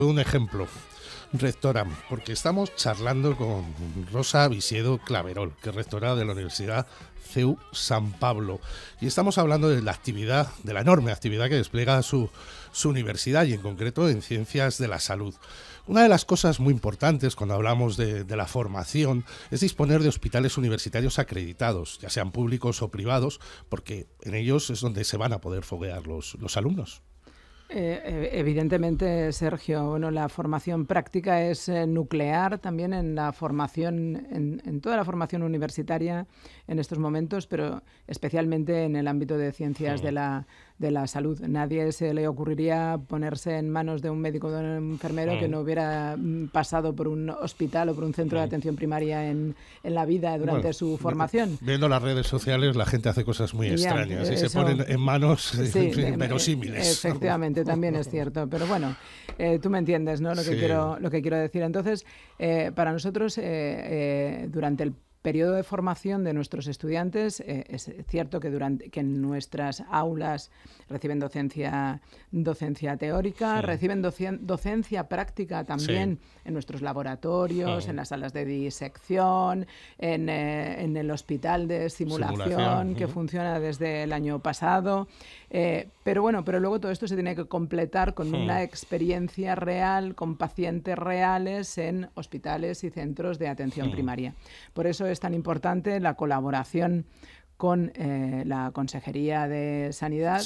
Un ejemplo, rectora, porque estamos charlando con Rosa Visiedo Claverol, que es rectora de la Universidad CEU San Pablo, y estamos hablando de la actividad, de la enorme actividad que despliega su universidad y en concreto en ciencias de la salud. Una de las cosas muy importantes cuando hablamos de la formación es disponer de hospitales universitarios acreditados, ya sean públicos o privados, porque en ellos es donde se van a poder foguear los alumnos. Evidentemente, Sergio, bueno, la formación práctica es nuclear también en la formación, en toda la formación universitaria en estos momentos, pero especialmente en el ámbito de ciencias de la salud. Nadie se le ocurriría ponerse en manos de un médico o de un enfermero que no hubiera pasado por un hospital o por un centro de atención primaria en la vida durante su formación. Viendo las redes sociales, la gente hace cosas muy extrañas y se ponen en manos verosímiles. Efectivamente, también es cierto. Pero bueno, tú me entiendes, ¿no? Lo que quiero decir. Entonces, para nosotros, durante el periodo de formación de nuestros estudiantes, es cierto que en nuestras aulas reciben docencia teórica, reciben docencia práctica también en nuestros laboratorios, en las salas de disección, en el hospital de simulación que funciona desde el año pasado. Pero luego todo esto se tiene que completar con una experiencia real, con pacientes reales en hospitales y centros de atención primaria. Por eso es tan importante la colaboración con la Consejería de Sanidad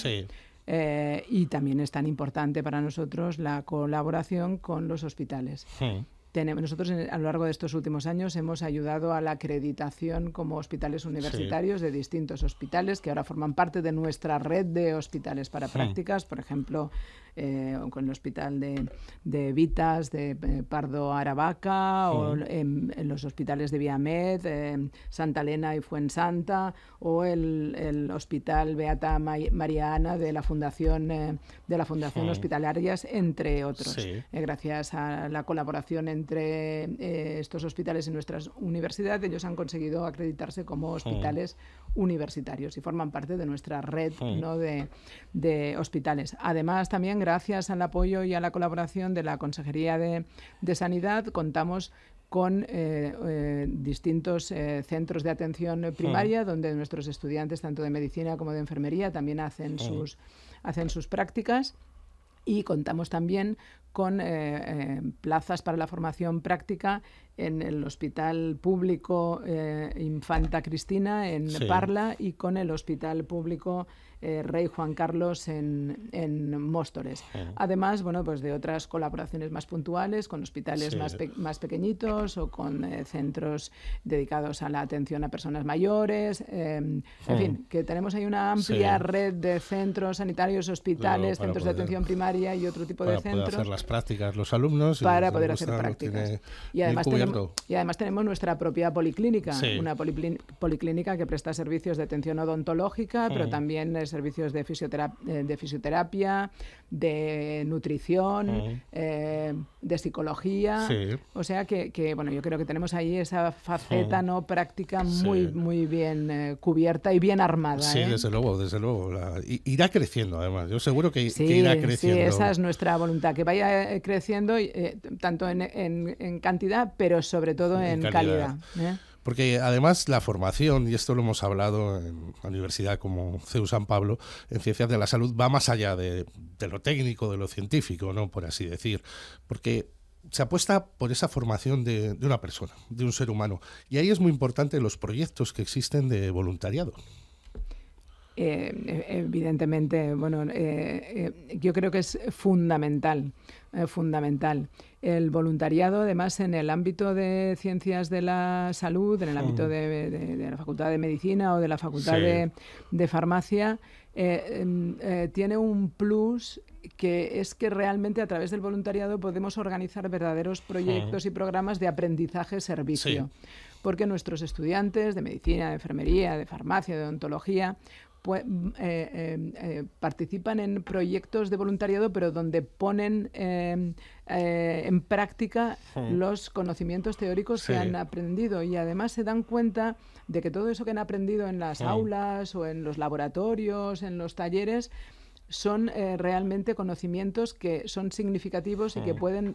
y también es tan importante para nosotros la colaboración con los hospitales. Nosotros a lo largo de estos últimos años hemos ayudado a la acreditación como hospitales universitarios de distintos hospitales que ahora forman parte de nuestra red de hospitales para prácticas, por ejemplo, con el hospital de Vitas, de Pardo Aravaca, o en los hospitales de Viamed, Santa Elena y Fuensanta, o el hospital Beata María Ana de la Fundación Hospitalarias, entre otros. Gracias a la colaboración entre estos hospitales en nuestras universidades, ellos han conseguido acreditarse como hospitales universitarios y forman parte de nuestra red, ¿no?, de hospitales. Además, también gracias al apoyo y a la colaboración de la Consejería de Sanidad, contamos con distintos centros de atención primaria donde nuestros estudiantes, tanto de medicina como de enfermería, también hacen sus prácticas. Y contamos también con plazas para la formación práctica en el Hospital Público Infanta Cristina en Parla y con el Hospital Público Rey Juan Carlos en Móstoles. Además, pues de otras colaboraciones más puntuales con hospitales más pequeñitos o con centros dedicados a la atención a personas mayores. En fin, que tenemos ahí una amplia red de centros sanitarios, hospitales, centros de atención primaria y otro tipo de centros. Para poder hacer las prácticas los alumnos. Para poder hacer prácticas. Y además tenemos nuestra propia policlínica, una policlínica que presta servicios de atención odontológica, pero también servicios de fisioterapia, de nutrición, de psicología. O sea que yo creo que tenemos ahí esa faceta no práctica muy bien cubierta y bien armada. Sí, desde luego. Irá creciendo, además. Yo seguro que irá creciendo. Sí, esa es nuestra voluntad, que vaya creciendo tanto en cantidad, pero sobre todo en calidad. Porque además la formación, y esto lo hemos hablado en la universidad como CEU San Pablo, en ciencias de la salud va más allá de lo técnico, de lo científico, ¿no?, por así decir, porque se apuesta por esa formación de una persona, de un ser humano, y ahí es muy importante los proyectos que existen de voluntariado. Evidentemente, yo creo que es fundamental. El voluntariado, además, en el ámbito de ciencias de la salud, en el ámbito de la Facultad de Medicina o de la Facultad de Farmacia, tiene un plus que es que realmente a través del voluntariado podemos organizar verdaderos proyectos y programas de aprendizaje-servicio. Porque nuestros estudiantes de medicina, de enfermería, de farmacia, de odontología, participan en proyectos de voluntariado, pero donde ponen en práctica los conocimientos teóricos que han aprendido, y además se dan cuenta de que todo eso que han aprendido en las aulas o en los laboratorios, en los talleres, son realmente conocimientos que son significativos y que pueden